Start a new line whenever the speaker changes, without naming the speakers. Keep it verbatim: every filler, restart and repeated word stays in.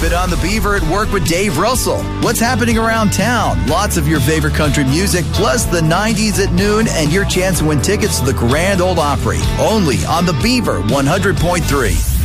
it on The Beaver at Work with Dave Russell. What's happening around town? Lots of your favorite country music, plus the nineties at noon, and your chance to win tickets to the Grand Ole Opry. Only on The Beaver one hundred point three.